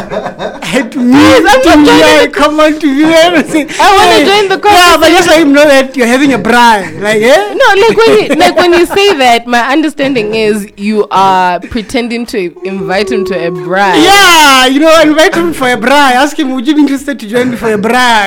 To me, come on to me, everything. I want to join the conversation. Yeah, but just let him know that you're having a braai. Like, eh? No, when you say that, my understanding is you are pretending to invite him to a braai. Yeah, invite him for a braai. Ask him, would you be interested to join me for a braai?